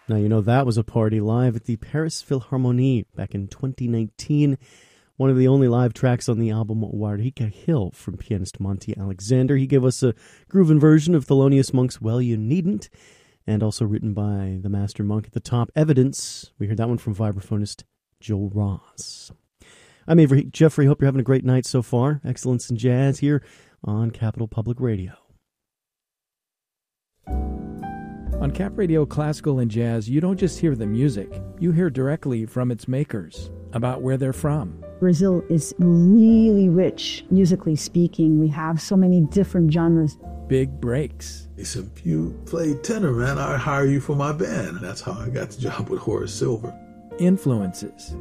Now, you know, that was a party live at the Paris Philharmonie back in 2019. One of the only live tracks on the album Warika Hill from pianist Monty Alexander. He gave us a groovin' version of Thelonious Monk's Well You Needn't, and also written by the master monk at the top, Evidence. We heard that one from vibraphonist Joe Ross. I'm Avery Jeffrey. Hope you're having a great night so far. Excellence in Jazz here on Capital Public Radio. On Cap Radio Classical and Jazz, you don't just hear the music. You hear directly from its makers, about where they're from. Brazil is really rich, musically speaking. We have so many different genres. Big breaks. He said, if you play tenor, man, I'll hire you for my band. That's how I got the job with Horace Silver. Influences.